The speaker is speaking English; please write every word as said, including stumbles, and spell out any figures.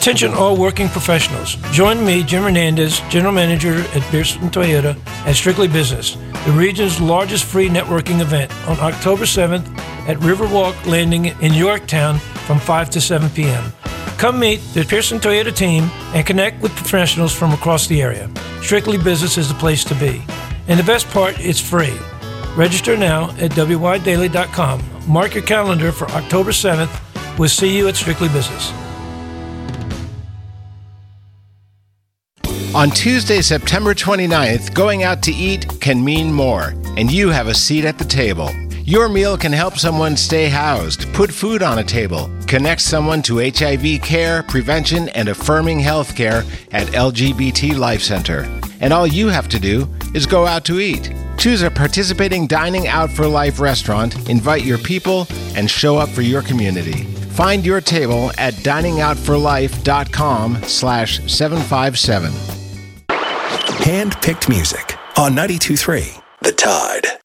Attention all working professionals. Join me, Jim Hernandez, General Manager at Pearson Toyota, at Strictly Business, the region's largest free networking event, on October seventh at Riverwalk Landing in Yorktown from five to seven p.m. Come meet the Pearson Toyota team and connect with professionals from across the area. Strictly Business is the place to be. And the best part, it's free. Register now at w y daily dot com. Mark your calendar for October seventh. We'll see you at Strictly Business. On Tuesday, September twenty-ninth, going out to eat can mean more, and you have a seat at the table. Your meal can help someone stay housed, put food on a table, connect someone to H I V care, prevention, and affirming health care at L G B T Life Center. And all you have to do is go out to eat. Choose a participating Dining Out for Life restaurant, invite your people, and show up for your community. Find your table at dining out for life dot com slash seven five seven. Hand-picked music on ninety-two point three The Tide.